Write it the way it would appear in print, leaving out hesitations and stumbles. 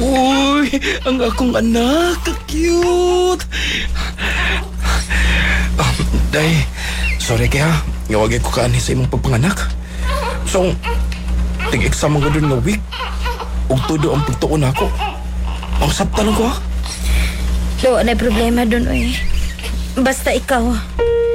Uy, ang akong anak, ka-cute. Day, sorry kaya, ngawagay ko kaani sa imong pagpanganak. So, tig-exam ang doon nga week. Ug todo ang pagtuon ako. Ang sabta lang ko ha. Lo, na problema dun, oy. Basta ikaw,